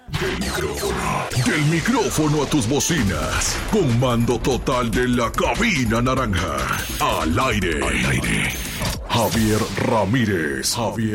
Del micrófono a tus bocinas. Con mando total de la cabina naranja. Al aire. Javier Ramírez.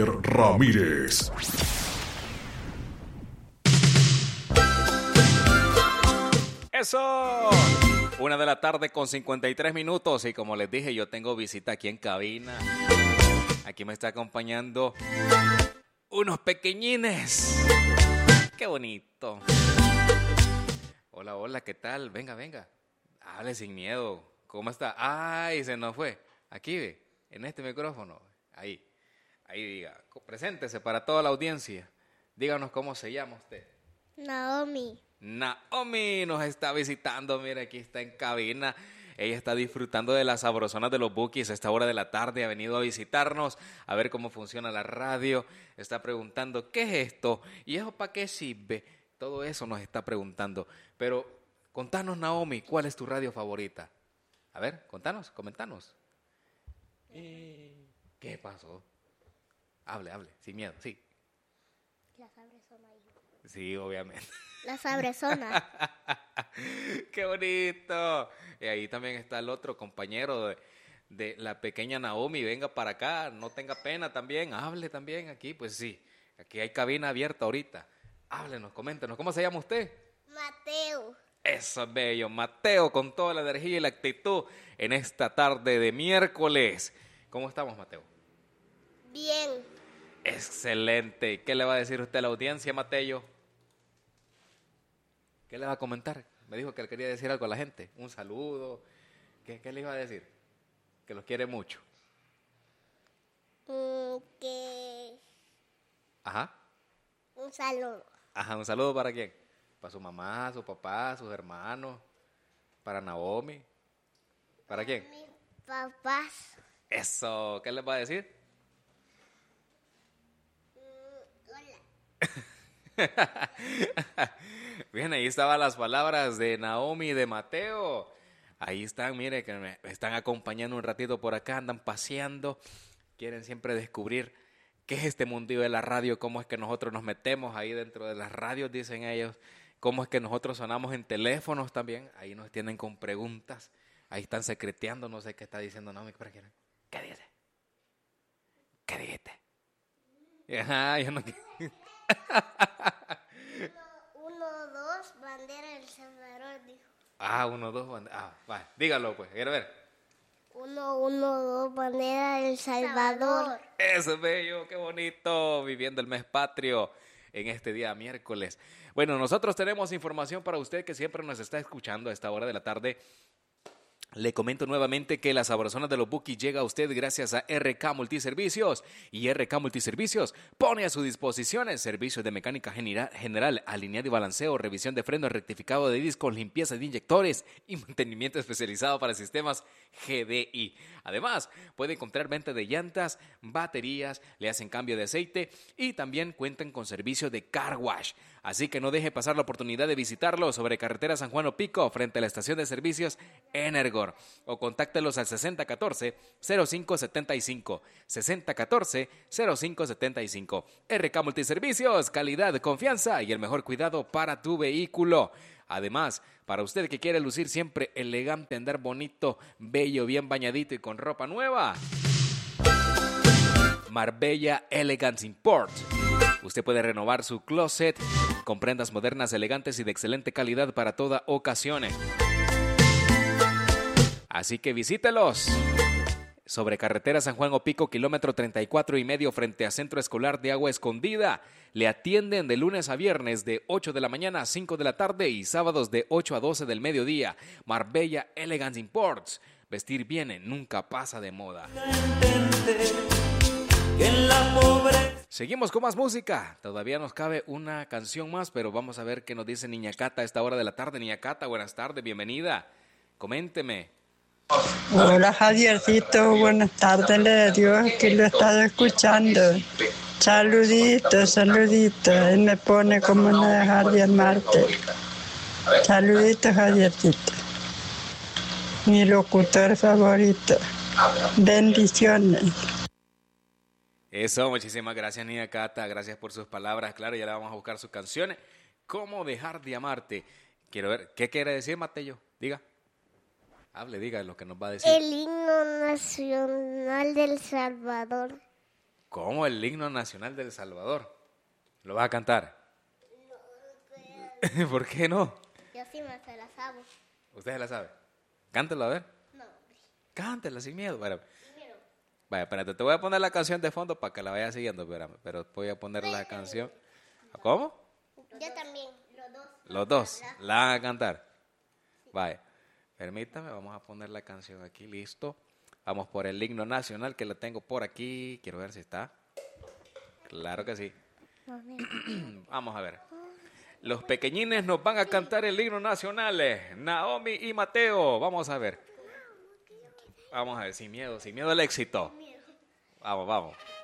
¡Eso! 1:00 con 53 minutos. Y como les dije, yo tengo visita aquí en cabina. Aquí me está acompañando unos pequeñines. ¡Qué bonito! Hola, ¿qué tal? Venga. Hable sin miedo. ¿Cómo está? ¡Ay, se nos fue! Aquí ve, en este micrófono. Ahí diga. Preséntese para toda la audiencia. Díganos cómo se llama usted. Naomi Nos está visitando, mira, aquí está en cabina. Ella está disfrutando de las sabrosonas de los Bukis a esta hora de la tarde. Ha venido a visitarnos, a ver cómo funciona la radio. Está preguntando, ¿qué es esto? ¿Y eso para qué sirve? Todo eso nos está preguntando. Pero contanos, Naomi, ¿cuál es tu radio favorita? A ver, comentanos. ¿Qué pasó? Hable, sin miedo, sí. La sabrosona. Sí, obviamente. La sabrosona. ¡Qué bonito! Y ahí también está el otro compañero de la pequeña Naomi. Venga para acá, no tenga pena también. Hable también aquí, pues sí. Aquí hay cabina abierta ahorita. Háblenos, coméntenos. ¿Cómo se llama usted? Mateo. Eso es bello. Mateo, con toda la energía y la actitud en esta tarde de miércoles. ¿Cómo estamos, Mateo? Bien. Excelente. ¿Qué le va a decir usted a la audiencia, Mateo? ¿Qué le va a comentar? Me dijo que le quería decir algo a la gente. Un saludo. ¿Qué le iba a decir? Que los quiere mucho. Ajá. Un saludo. Ajá, ¿un saludo para quién? Para su mamá, su papá, sus hermanos. Para Naomi. ¿Para quién? Mis papás. Eso. ¿Qué les va a decir? Hola. Bien, ahí estaban las palabras de Naomi y de Mateo. Ahí están, mire, que me están acompañando un ratito por acá, andan paseando. Quieren siempre descubrir qué es este mundillo de la radio, cómo es que nosotros nos metemos ahí dentro de las radios, dicen ellos. Cómo es que nosotros sonamos en teléfonos también. Ahí nos tienen con preguntas. Ahí están secreteando, no sé qué está diciendo Naomi. ¿Qué dice? ¿Qué dijiste? Ajá, yo no... 1, 2, bandera del Salvador, dijo. 1, 2, bandera. Va, dígalo pues, quiero ver. 1, 2, bandera del Salvador. Eso es bello, qué bonito, viviendo el mes patrio en este día miércoles. Bueno, nosotros tenemos información para usted que siempre nos está escuchando a esta hora de la tarde. Le comento nuevamente que la sabrosona de los Bukis llega a usted gracias a RK Multiservicios. Y RK Multiservicios pone a su disposición el servicio de mecánica general, alineado y balanceo, revisión de frenos, rectificado de discos, limpieza de inyectores y mantenimiento especializado para sistemas GDI. Además, puede encontrar venta de llantas, baterías, le hacen cambio de aceite y también cuentan con servicio de car wash. Así que no deje pasar la oportunidad de visitarlo sobre carretera San Juan Opico, frente a la estación de servicios Energor. O contáctelos al 6014-0575. 6014-0575. RK Multiservicios, calidad, confianza y el mejor cuidado para tu vehículo. Además, para usted que quiere lucir siempre elegante, andar bonito, bello, bien bañadito y con ropa nueva, Marbella Elegance Import. Usted puede renovar su closet con prendas modernas, elegantes y de excelente calidad para toda ocasión. Así que visítelos. Sobre carretera San Juan Opico, kilómetro 34.5 frente a Centro Escolar de Agua Escondida. Le atienden de lunes a viernes de 8 de la mañana a 5 de la tarde y sábados de 8 a 12 del mediodía. Marbella Elegance Imports. Vestir bien nunca pasa de moda. Seguimos con más música. Todavía nos cabe una canción más, pero vamos a ver qué nos dice Niña Cata a esta hora de la tarde. Niña Cata, buenas tardes, bienvenida. Coménteme. Hola Javiercito, buenas tardes, le digo que lo he estado escuchando. Saluditos. Él me pone como no dejar de amarte. Saluditos, Javiercito. Mi locutor favorito. Bendiciones. Eso, muchísimas gracias, Niña Cata. Gracias por sus palabras. Claro, ya le vamos a buscar sus canciones. ¿Cómo dejar de amarte? Quiero ver, ¿qué quiere decir, Mateo? Diga. Hable, diga lo que nos va a decir. El himno nacional del Salvador. ¿Cómo el himno nacional del Salvador? ¿Lo vas a cantar? No. ¿Por qué no? Yo sí me se la sabo. ¿Usted se la sabe? Cántelo, a ver. No. Cántela sin miedo. Vaya, espérate, te voy a poner la canción de fondo para que la vayas siguiendo, espérame, pero voy a poner la canción. ¿Cómo? Yo también, los dos. Los dos, la van a cantar. Vaya, permítame, vamos a poner la canción aquí, listo. Vamos por el himno nacional que lo tengo por aquí. Quiero ver si está. Claro que sí. Vamos a ver. Los pequeñines nos van a cantar el himno nacional. Naomi y Mateo. Vamos a ver. Vamos a ver, sin miedo al éxito. Vamos, vamos.